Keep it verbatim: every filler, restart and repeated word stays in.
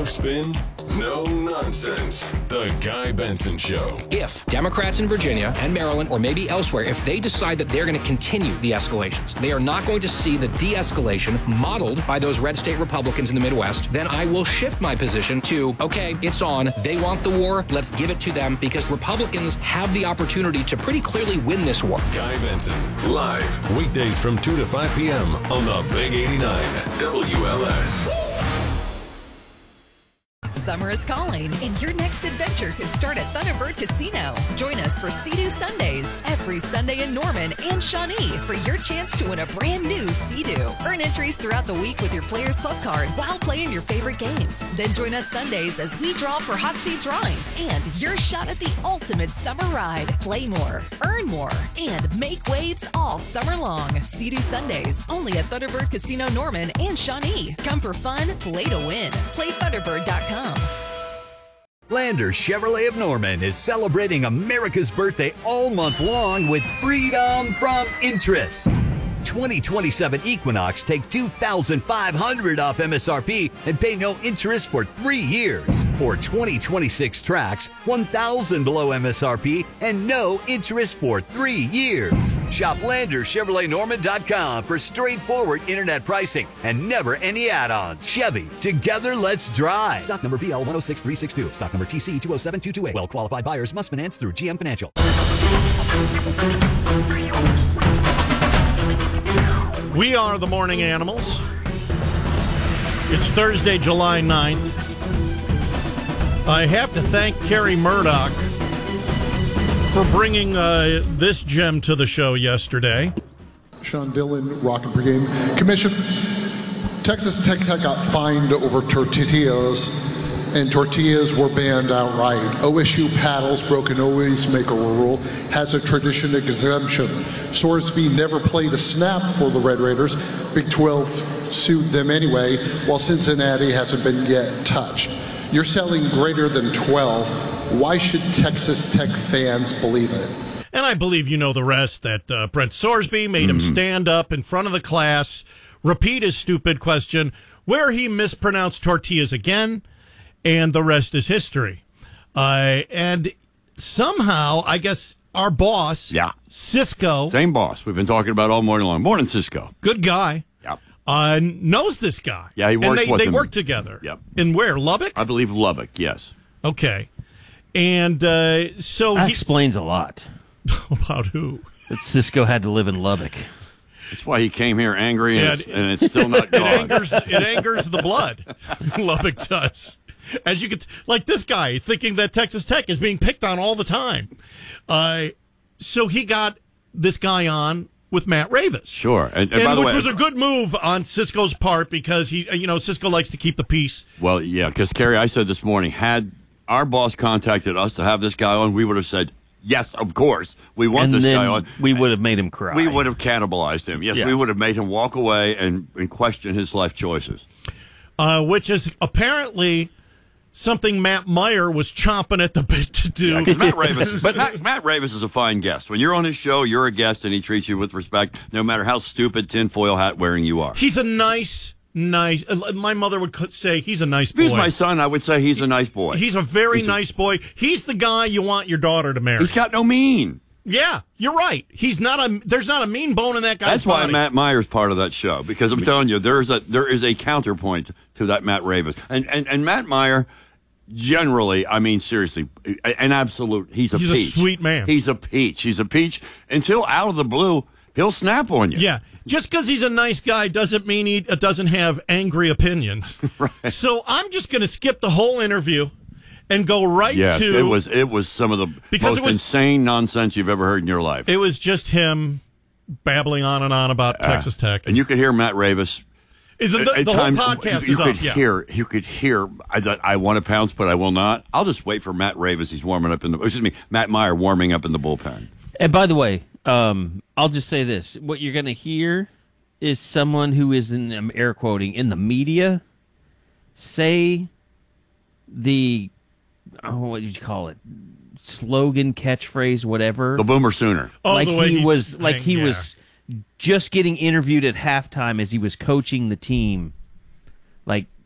No spin, no nonsense. The Guy Benson Show. If Democrats in Virginia and Maryland, or maybe elsewhere, if they decide that they're going to continue the escalations, they are not going to see the de-escalation modeled by those red state Republicans in the Midwest, then I will shift my position to, okay, it's on. They want the war. Let's give it to them, because Republicans have the opportunity to pretty clearly win this war. Guy Benson, live, weekdays from two to five p.m. on the Big eighty-nine W L S. Summer is calling, and your next adventure could start at Thunderbird Casino. Join us for Sea-Doo Sundays every Sunday in Norman and Shawnee for your chance to win a brand new Sea-Doo. Earn entries throughout the week with your Players Club card while playing your favorite games. Then join us Sundays as we draw for hot seat drawings and your shot at the ultimate summer ride. Play more, earn more, and make waves all summer long. Sea-Doo Sundays, only at Thunderbird Casino Norman and Shawnee. Come for fun, play to win. Play Thunderbird dot com. Lander Chevrolet of Norman is celebrating America's birthday all month long with freedom from interest. twenty twenty-seven Equinox take two thousand five hundred dollars off M S R P and pay no interest for three years. Or twenty twenty-six Trax, one thousand dollars below M S R P and no interest for three years. Shop Lander Chevrolet Norman dot com for straightforward internet pricing and never any add-ons. Chevy, together let's drive. Stock number B L one oh six three six two. Stock number T C two oh seven two two eight. Well-qualified buyers must finance through G M Financial. We are the Morning Animals. It's Thursday, July ninth. I have to thank Kerry Murdoch for bringing uh, this gem to the show yesterday. Sean Dillon, Rocket Brigade. Commission, Texas Tech got fined over tortillas, and tortillas were banned outright. O S U paddles broke an always make a rule, has a tradition exemption. Sorsby never played a snap for the Red Raiders. Big twelve sued them anyway, while Cincinnati hasn't been yet touched. You're selling greater than twelve. Why should Texas Tech fans believe it? And I believe you know the rest, that uh, Brent Sorsby made him Mm-hmm. stand up in front of the class, repeat his stupid question, where he mispronounced tortillas again, and the rest is history. Uh, and somehow, I guess, our boss, Yeah. Cisco, Same boss. We've been talking about all morning long. Morning, Cisco. good guy, Yep. uh, knows this guy. Yeah, he and works they, with they him. work together. Yep. In where? Lubbock? I believe Lubbock, yes. Okay. And uh, so That he... explains a lot. About who? That Cisco had to live in Lubbock. That's why he came here angry, and, Yeah, it's, it- and it's still not It gone. angers, it angers the blood. Lubbock does. As you could, like this guy thinking that Texas Tech is being picked on all the time. Uh, so he got this guy on with Matt Ravis. Sure. And, and, And by the which way, was a good move on Cisco's part, because he, you know, Cisco likes to keep the peace. well, yeah, because, Kerry, I said this morning, had our boss contacted us to have this guy on, we would have said, yes, of course, we want And this then guy on. we would have made him cry. We would have cannibalized him. Yes, Yeah. we would have made him walk away and, and question his life choices. Uh, which is apparently something Matt Meyer was chomping at the bit to do. Yeah, 'cause Matt Ravis, but Matt, Matt Ravis is a fine guest. When you're on his show, you're a guest, and he treats you with respect, no matter how stupid tinfoil hat wearing you are. He's a nice, nice. Uh, my mother would co- say he's a nice If boy. he's my son, I would say he's a nice boy. He's a very He's a- nice boy. He's the guy you want your daughter to marry. He's got no mean. Yeah, you're right. He's not a. There's not a mean bone in that guy's That's why body. Matt Meyer's part of that show, because I'm telling you, there's a there is a counterpoint to that Matt Ravis, and and and Matt Meyer. Generally, I mean, seriously, an absolute, he's a He's a peach. sweet man. He's a peach. He's a peach until out of the blue, he'll snap on you. Yeah, just because he's a nice guy doesn't mean he uh, doesn't have angry opinions. Right. So I'm just going to skip the whole interview and go right Yes, to. it was it was some of the Because most it was- insane nonsense you've ever heard in your life. It was just him babbling on and on about Uh, Texas Tech. And you could hear Matt Ravis. Is it the, at the times, whole podcast you, you is could up? Yeah. hear, you could hear. I thought I want to pounce, but I will not. I'll just wait for Matt Ravis. He's warming up in the. Excuse me, Matt Meyer warming up in the bullpen. And by the way, um, I'll just say this. What you're going to hear is someone who is, in I'm air quoting, in the media say the, oh, what did you call it? Slogan, catchphrase, whatever. The Boomer Sooner. Oh, like the way he he's was, like saying, he yeah. was just getting interviewed at halftime as he was coaching the team. Like